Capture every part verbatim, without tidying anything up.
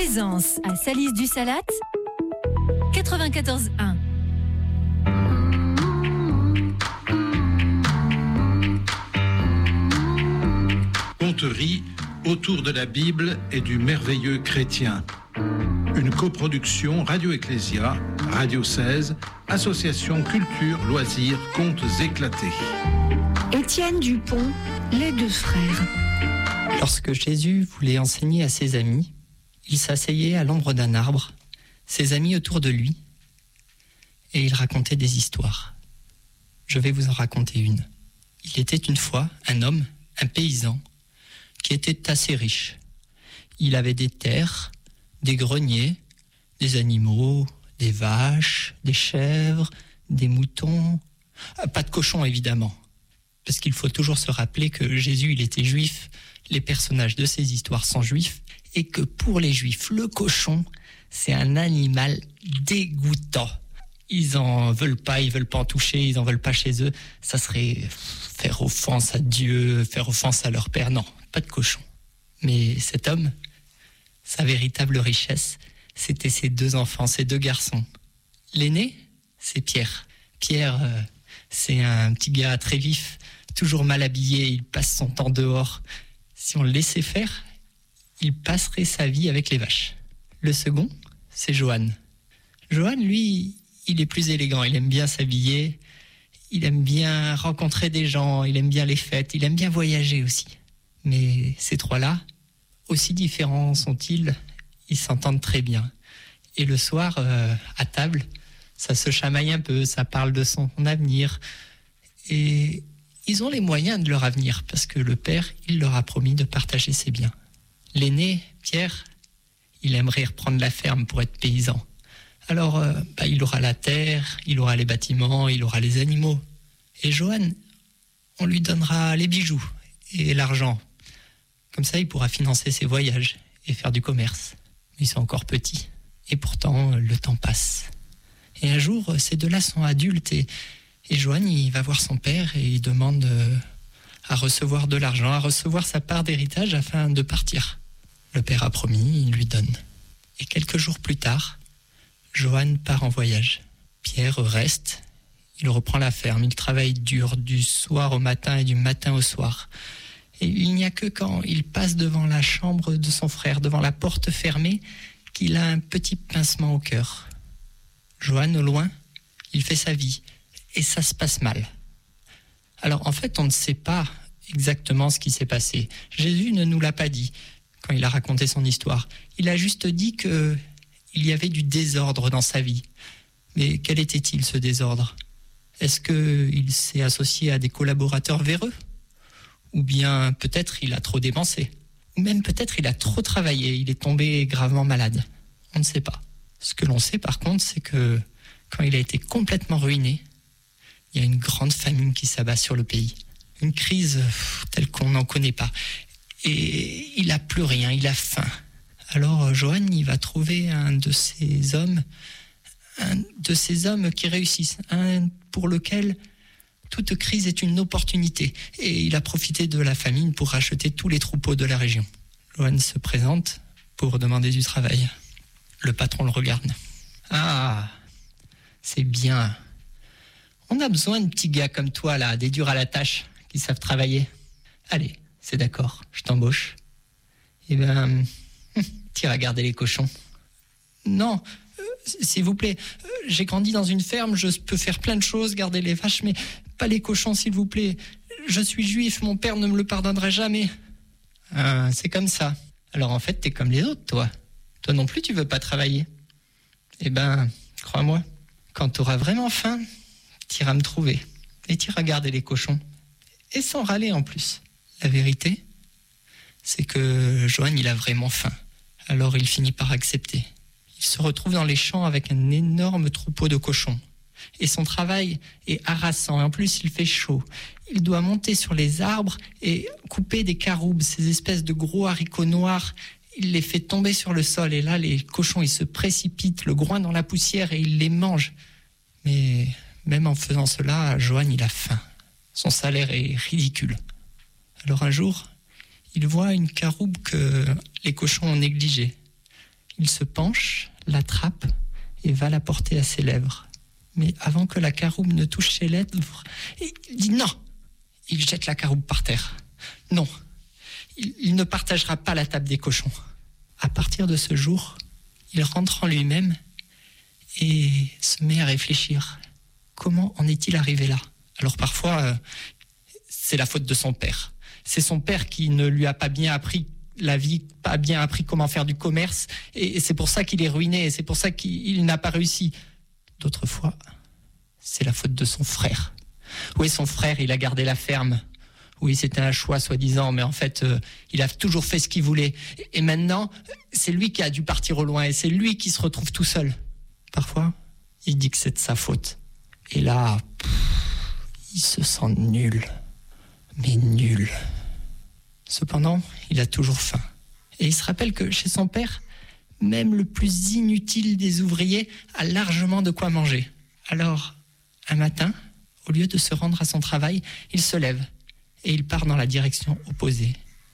Plaisance à Salis-du-Salat, quatre-vingt-quatorze un. Conterie autour de la Bible et du merveilleux chrétien. Une coproduction Radio Ecclésia, Radio seize, Association Culture, Loisirs, Contes éclatés. Étienne Dupont, les deux frères. Lorsque Jésus voulait enseigner à ses amis, il s'asseyait à l'ombre d'un arbre, ses amis autour de lui, et il racontait des histoires. Je vais vous en raconter une. Il était une fois un homme, un paysan, qui était assez riche. Il avait des terres, des greniers, des animaux, des vaches, des chèvres, des moutons. Pas de cochons, évidemment. Parce qu'il faut toujours se rappeler que Jésus, il était juif, les personnages de ces histoires sont juifs, et que pour les juifs, le cochon, c'est un animal dégoûtant. Ils en veulent pas, ils veulent pas en toucher, ils en veulent pas chez eux. Ça serait faire offense à Dieu, faire offense à leur père. Non, pas de cochon. Mais cet homme, sa véritable richesse, c'était ses deux enfants, ses deux garçons. L'aîné, c'est Pierre. Pierre, euh, c'est un petit gars très vif, toujours mal habillé, il passe son temps dehors. Si on le laissait faire, il passerait sa vie avec les vaches. Le second, c'est Johan. Johan, lui, il est plus élégant, il aime bien s'habiller, il aime bien rencontrer des gens, il aime bien les fêtes, il aime bien voyager aussi. Mais ces trois-là, aussi différents sont-ils, ils s'entendent très bien. Et le soir, euh, à table, ça se chamaille un peu, ça parle de son avenir. Et ils ont les moyens de leur avenir, parce que le père, il leur a promis de partager ses biens. L'aîné, Pierre, il aimerait reprendre la ferme pour être paysan. Alors, euh, bah, il aura la terre, il aura les bâtiments, il aura les animaux. Et Johan, on lui donnera les bijoux et l'argent. Comme ça, il pourra financer ses voyages et faire du commerce. Ils sont encore petits. Et pourtant, le temps passe. Et un jour, ces deux-là sont adultes et, et Johan, il va voir son père et il demande euh, à recevoir de l'argent, à recevoir sa part d'héritage afin de partir. Le père a promis, il lui donne. Et quelques jours plus tard, Johan part en voyage. Pierre reste, il reprend la ferme, il travaille dur du soir au matin et du matin au soir. Et il n'y a que quand il passe devant la chambre de son frère, devant la porte fermée, qu'il a un petit pincement au cœur. Johan, au loin, il fait sa vie, et ça se passe mal. Alors en fait, on ne sait pas exactement ce qui s'est passé. Jésus ne nous l'a pas dit quand il a raconté son histoire. Il a juste dit que il y avait du désordre dans sa vie. Mais quel était-il, ce désordre ? Est-ce qu'il s'est associé à des collaborateurs véreux ? Ou bien peut-être il a trop dépensé ? Ou même peut-être il a trop travaillé, il est tombé gravement malade ? On ne sait pas. Ce que l'on sait par contre, c'est que quand il a été complètement ruiné, il y a une grande famine qui s'abat sur le pays. Une crise telle qu'on n'en connaît pas. Et il n'a plus rien, il a faim. Alors Johan, il va trouver un de ces hommes, un de ces hommes qui réussissent, un pour lequel toute crise est une opportunité. Et il a profité de la famine pour racheter tous les troupeaux de la région. Johan se présente pour demander du travail. Le patron le regarde. Ah, c'est bien. On a besoin de petits gars comme toi, là, des durs à la tâche, qui savent travailler. Allez, c'est d'accord, je t'embauche. Eh ben, t'iras garder les cochons. Non, euh, s'il vous plaît, euh, j'ai grandi dans une ferme, je peux faire plein de choses, garder les vaches, mais pas les cochons, s'il vous plaît. Je suis juif, mon père ne me le pardonnera jamais. Ah, c'est comme ça. Alors en fait, t'es comme les autres, toi. Toi non plus, tu veux pas travailler. Eh ben, crois-moi, quand t'auras vraiment faim, t'iras me trouver et t'iras garder les cochons. Et sans râler en plus. La vérité, c'est que Johan, il a vraiment faim. Alors il finit par accepter. Il se retrouve dans les champs avec un énorme troupeau de cochons. Et son travail est harassant. Et en plus, il fait chaud. Il doit monter sur les arbres et couper des caroubes, ces espèces de gros haricots noirs. Il les fait tomber sur le sol. Et là, les cochons, ils se précipitent, le groin dans la poussière, et il les mange. Mais même en faisant cela, Johan, il a faim. Son salaire est ridicule. Alors un jour, il voit une caroube que les cochons ont négligée. Il se penche, l'attrape et va la porter à ses lèvres. Mais avant que la caroube ne touche ses lèvres, il dit non. Il jette la caroube par terre. Non, il, il ne partagera pas la table des cochons. À partir de ce jour, il rentre en lui-même et se met à réfléchir. Comment en est-il arrivé là ? Alors parfois, euh, c'est la faute de son père. C'est son père qui ne lui a pas bien appris la vie, pas bien appris comment faire du commerce, et c'est pour ça qu'il est ruiné, et c'est pour ça qu'il n'a pas réussi. D'autres fois, c'est la faute de son frère. Oui, son frère, il a gardé la ferme. Oui, c'était un choix, soi-disant, mais en fait, euh, il a toujours fait ce qu'il voulait. Et maintenant, c'est lui qui a dû partir au loin, et c'est lui qui se retrouve tout seul. Parfois, il dit que c'est de sa faute. Et là, pff, il se sent nul. Mais nul. Cependant, il a toujours faim. Et il se rappelle que chez son père, même le plus inutile des ouvriers a largement de quoi manger. Alors, un matin, au lieu de se rendre à son travail, il se lève et il part dans la direction opposée,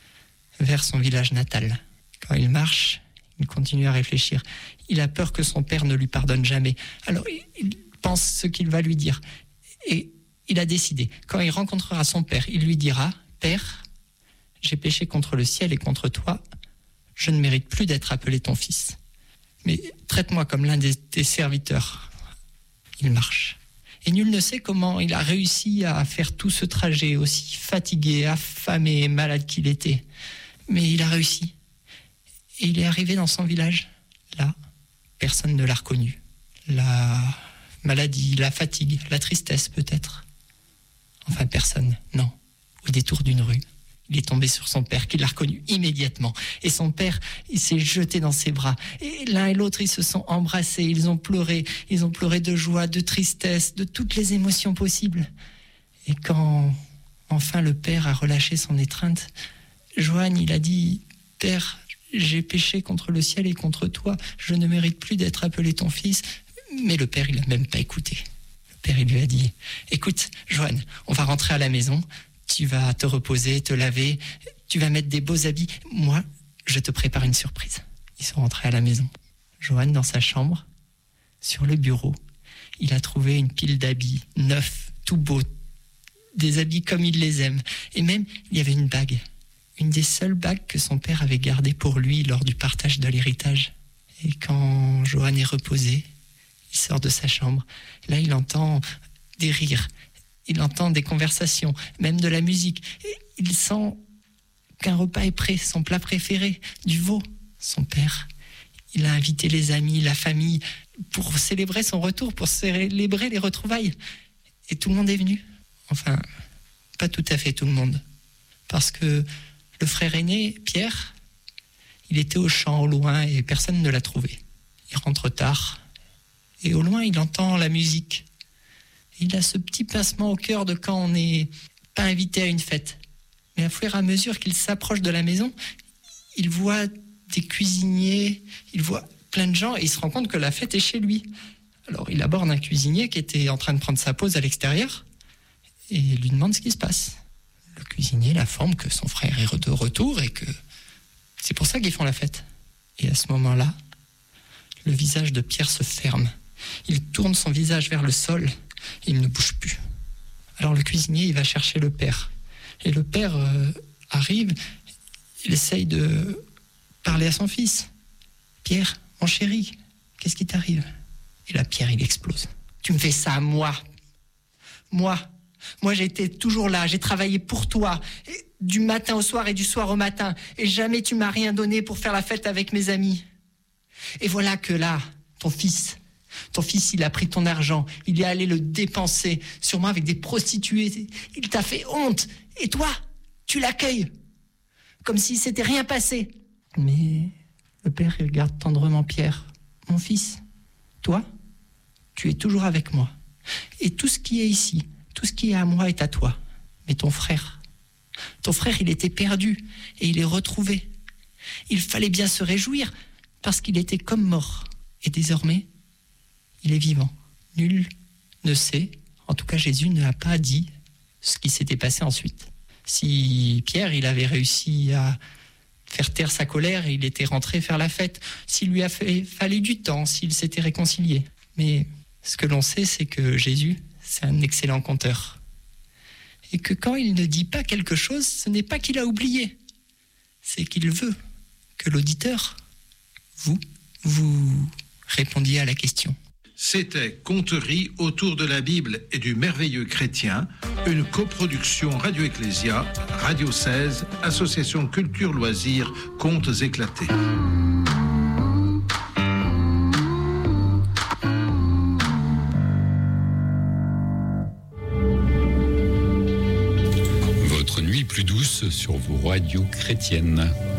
vers son village natal. Quand il marche, il continue à réfléchir. Il a peur que son père ne lui pardonne jamais. Alors, il pense ce qu'il va lui dire. Et il a décidé, quand il rencontrera son père, il lui dira « Père, j'ai péché contre le ciel et contre toi. Je ne mérite plus d'être appelé ton fils. Mais traite-moi comme l'un de tes serviteurs. » Il marche. Et nul ne sait comment il a réussi à faire tout ce trajet, aussi fatigué, affamé et malade qu'il était. Mais il a réussi. Et il est arrivé dans son village. Là, personne ne l'a reconnu. La maladie, la fatigue, la tristesse peut-être. Enfin, personne, non. Au détour d'une rue, il est tombé sur son père, qui l'a reconnu immédiatement. Et son père, il s'est jeté dans ses bras. Et l'un et l'autre, ils se sont embrassés, ils ont pleuré. Ils ont pleuré de joie, de tristesse, de toutes les émotions possibles. Et quand, enfin, le père a relâché son étreinte, Johan, il a dit « Père, j'ai péché contre le ciel et contre toi. Je ne mérite plus d'être appelé ton fils. » Mais le père, il n'a même pas écouté. Le père, il lui a dit « Écoute, Johan, on va rentrer à la maison. Tu vas te reposer, te laver, tu vas mettre des beaux habits. Moi, je te prépare une surprise. » Ils sont rentrés à la maison. Johan, dans sa chambre, sur le bureau, il a trouvé une pile d'habits neufs, tout beaux, des habits comme il les aime. Et même, il y avait une bague, une des seules bagues que son père avait gardées pour lui lors du partage de l'héritage. Et quand Johan est reposé, il sort de sa chambre. Là, il entend des rires. Il entend des conversations, même de la musique. Et il sent qu'un repas est prêt, son plat préféré, du veau. Son père, il a invité les amis, la famille, pour célébrer son retour, pour célébrer les retrouvailles. Et tout le monde est venu. Enfin, pas tout à fait tout le monde. Parce que le frère aîné, Pierre, il était au champ, au loin, et personne ne l'a trouvé. Il rentre tard, et au loin, il entend la musique. Il a ce petit pincement au cœur de quand on n'est pas invité à une fête. Mais à fur et à mesure qu'il s'approche de la maison, il voit des cuisiniers, il voit plein de gens et il se rend compte que la fête est chez lui. Alors il aborde un cuisinier qui était en train de prendre sa pause à l'extérieur et lui demande ce qui se passe. Le cuisinier l'informe que son frère est de retour et que c'est pour ça qu'ils font la fête. Et à ce moment-là, le visage de Pierre se ferme. Il tourne son visage vers le sol. Il ne bouge plus. Alors le cuisinier, il va chercher le père. Et le père euh, arrive, il essaye de parler à son fils. « Pierre, mon chéri, qu'est-ce qui t'arrive ?» Et là, Pierre, il explose. « Tu me fais ça à moi. Moi, moi j'ai été toujours là, j'ai travaillé pour toi, et du matin au soir et du soir au matin, et jamais tu m'as rien donné pour faire la fête avec mes amis. Et voilà que là, ton fils... Ton fils, il a pris ton argent, il est allé le dépenser, sûrement avec des prostituées. Il t'a fait honte. Et toi, tu l'accueilles, comme si s'était rien passé. Mais le père, il regarde tendrement Pierre. Mon fils, toi, tu es toujours avec moi. Et tout ce qui est ici, tout ce qui est à moi est à toi. Mais ton frère, ton frère, il était perdu et il est retrouvé. Il fallait bien se réjouir parce qu'il était comme mort. Et désormais, il est vivant. Nul ne sait, en tout cas Jésus ne a pas dit ce qui s'était passé ensuite. Si Pierre, il avait réussi à faire taire sa colère, il était rentré faire la fête, s'il lui a fait, fallu du temps, s'il s'était réconcilié. Mais ce que l'on sait, c'est que Jésus, c'est un excellent conteur. Et que quand il ne dit pas quelque chose, ce n'est pas qu'il a oublié, c'est qu'il veut que l'auditeur, vous, vous répondiez à la question. C'était Conteries autour de la Bible et du merveilleux chrétien, une coproduction Radio Ecclésia, Radio seize, Association Culture Loisirs, Contes éclatés. Votre nuit plus douce sur vos radios chrétiennes.